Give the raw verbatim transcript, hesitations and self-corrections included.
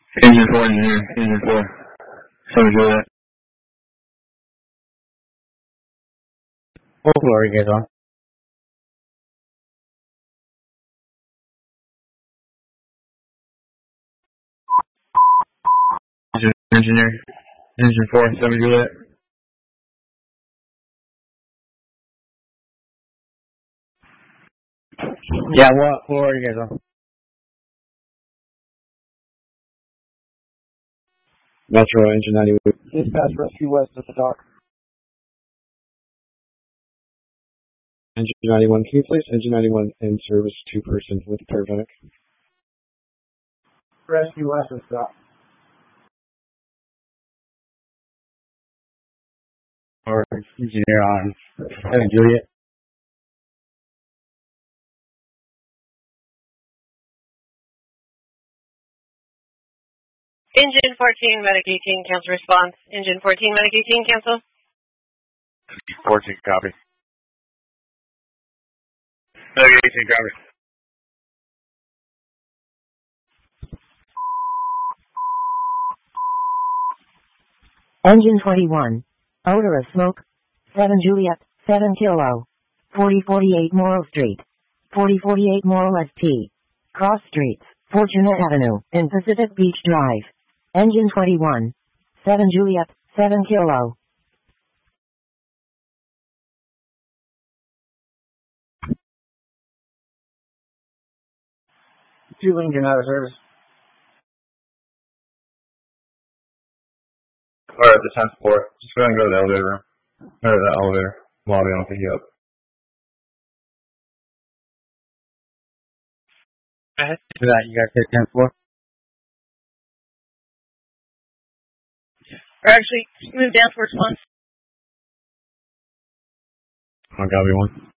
Engine four engineer, engine four. Seven Juliet. Full glory, guys on. Engine engineer, engine four, seven Juliet. Yeah, what full glory, guys on. Metro, engine ninety-one. Dispatch rescue west at the dock. Engine ninety-one, can you place engine ninety-one in service two person with paramedic? Rescue west at the dock. Or engineer on seven Juliet. Engine fourteen, Medic eighteen, cancel response. Engine fourteen, Medic eighteen, cancel. fourteen, copy. Medic eighteen, copy. Engine twenty-one. Odor of smoke. seven Juliet, seven Kilo. forty forty-eight Morrill Street. forty forty-eight Morrill S T. Cross Streets, Fortuna Avenue, in Pacific Beach Drive. Engine twenty-one. seven Juliet, seven Kilo. Two engine out of service. Alright, the tenth floor. Just go ahead and go to the elevator room. Or the elevator. Lobby, I'll pick you up. For that, you guys take tenth floor. Or actually, move down for response. I'll copy one.